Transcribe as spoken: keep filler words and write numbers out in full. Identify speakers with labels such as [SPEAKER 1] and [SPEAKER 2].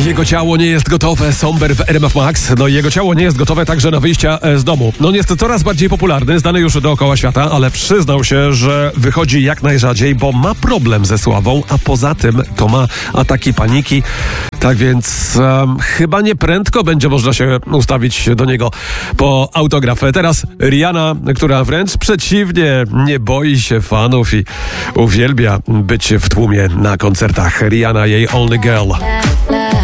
[SPEAKER 1] Jego ciało nie jest gotowe. Somber w R M F Max. No i jego ciało nie jest gotowe także na wyjścia z domu. No jest coraz bardziej popularny, znany już dookoła świata, ale przyznał się, że wychodzi jak najrzadziej, bo ma problem ze sławą, a poza tym to ma ataki paniki. Tak więc um, chyba nieprędko będzie można się ustawić do niego po autograf. Teraz Rihanna, która wręcz przeciwnie, nie boi się fanów i uwielbia być w tłumie na koncertach. Rihanna, jej Only Girl.